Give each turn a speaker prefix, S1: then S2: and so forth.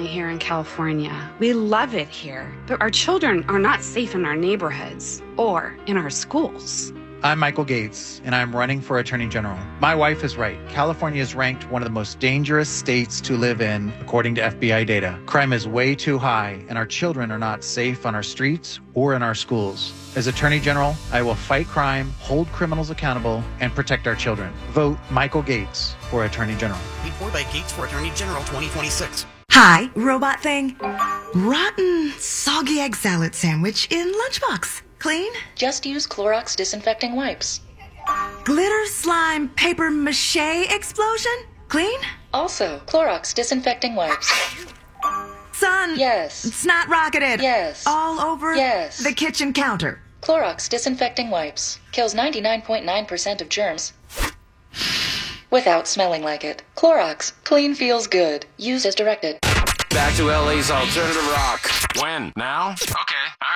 S1: here in California. We love it here, but our children are not safe in our neighborhoods or in our schools.
S2: I'm Michael Gates, and I'm running for Attorney General. My wife is right. California is ranked one of the most dangerous states to live in, according to FBI data. Crime is way too high, and our children are not safe on our streets or in our schools. As Attorney General, I will fight crime, hold criminals accountable, and protect our children. Vote Michael Gates for Attorney General.
S3: Paid for by Gates for Attorney General 2026.
S4: Hi, robot thing. Rotten, soggy egg salad sandwich in lunchbox. Clean?
S5: Just use Clorox disinfecting wipes.
S4: Glitter slime paper mache explosion? Clean?
S5: Also, Clorox disinfecting wipes.
S4: Son.
S5: Yes.
S4: Snot rocketed.
S5: Yes.
S4: All over
S5: Yes.
S4: the kitchen counter.
S5: Clorox disinfecting wipes. Kills 99.9% of germs without smelling like it. Clorox. Clean feels good. Use as directed.
S6: Back to LA's alternative rock. When? Now? Okay, alright.